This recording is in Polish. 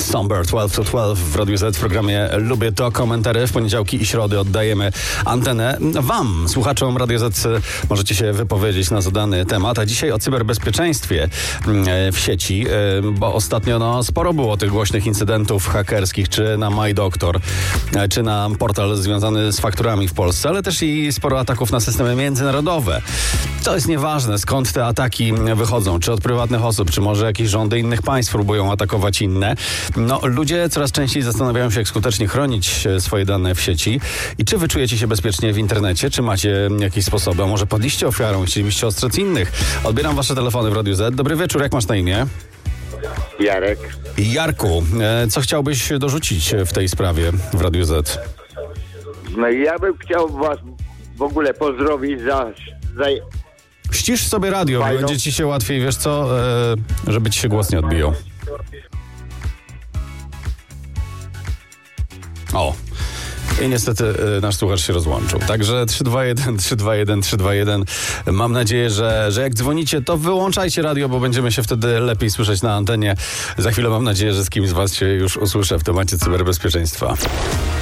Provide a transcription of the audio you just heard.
Stomber 12 to 12 w Radiu Z w programie Lubię to. Komentary w poniedziałki i środy oddajemy antenę wam, słuchaczom Radio Z. Możecie się wypowiedzieć na zadany temat, a dzisiaj o cyberbezpieczeństwie w sieci, bo ostatnio sporo było tych głośnych incydentów hakerskich, czy na MyDoctor, czy na portal związany z fakturami w Polsce, ale też i sporo ataków na systemy międzynarodowe. To jest nieważne, skąd te ataki wychodzą, czy od prywatnych osób, czy może jakieś rządy innych państw próbują atakować inne. Ludzie coraz częściej zastanawiają się, jak skutecznie chronić swoje dane w sieci i czy wy czujecie się bezpiecznie w internecie, czy macie jakieś sposoby, a może padliście ofiarą i chcielibyście ostrzec innych. Odbieram wasze telefony w Radiu Z. Dobry wieczór, jak masz na imię? Jarek. Jarku, co chciałbyś dorzucić w tej sprawie w Radiu Z? No i ja bym chciał was w ogóle pozdrowić za Ścisz sobie radio, bo będzie ci się łatwiej, wiesz co, żeby ci się głos nie odbijał. O. I niestety nasz słuchacz się rozłączył. Także 321, 321, 321. Mam nadzieję, że jak dzwonicie, to wyłączajcie radio, bo będziemy się wtedy lepiej słyszeć na antenie. Za chwilę mam nadzieję, że z kimś z was się już usłyszę w temacie cyberbezpieczeństwa.